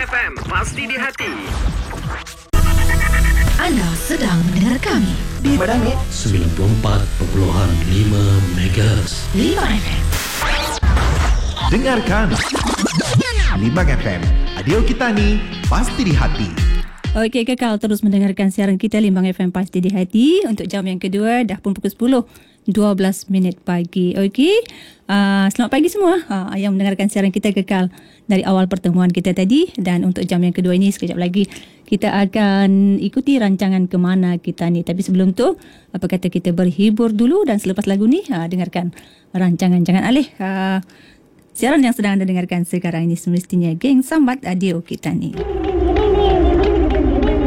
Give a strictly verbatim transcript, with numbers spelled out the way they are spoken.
F M, pasti di hati. Anda sedang mendengar kami di Madang sembilan puluh empat perpuluhan lima megahertz Limbang F M. Dengarkan Limbang F M, radio kita ni pasti di hati. Okey, kekal terus mendengarkan siaran kita Limbang F M Pasti di Hati. Untuk jam yang kedua dah pun pukul sepuluh dua belas minit pagi. Okey, uh, selamat pagi semua uh, yang mendengarkan siaran kita kekal dari awal pertemuan kita tadi. Dan untuk jam yang kedua ini sekejap lagi kita akan ikuti rancangan Kemana Kita Ni. Tapi sebelum tu, apa kata kita berhibur dulu, dan selepas lagu ni uh, dengarkan rancangan Jangan Alih. Uh, siaran yang sedang anda dengarkan sekarang ini semestinya geng sambat radio kita ni.